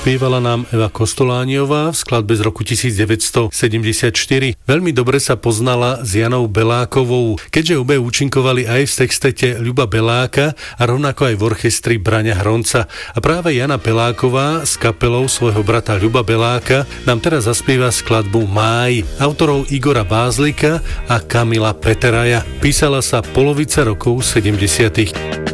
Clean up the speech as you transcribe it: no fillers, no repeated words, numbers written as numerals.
Zaspievala nám Eva Kostolániová v skladbe z roku 1974. Veľmi dobre sa poznala s Janou Belákovou, keďže obe účinkovali aj v sextete Ľuba Beláka a rovnako aj v orchestri Braňa Hronca. A práve Jana Beláková s kapelou svojho brata Ľuba Beláka nám teraz zaspieva skladbu Máj, autorov Igora Bázlika a Kamila Peteraja. Písala sa polovica rokov 70.